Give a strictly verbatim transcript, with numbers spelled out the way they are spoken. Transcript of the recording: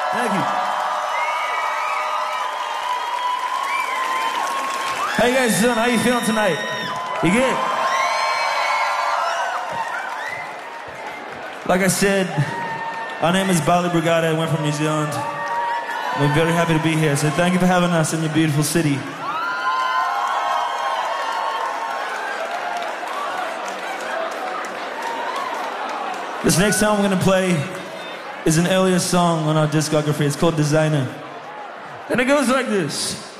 Thank you. How you guys doing? How you feeling tonight? You good? Like I said, our name is Bali Brigada. We're from New Zealand. We're very happy to be here. So thank you for having us in your beautiful city. This next song we're gonna play is an earlier song on our discography. It's called Designer. And it goes like this.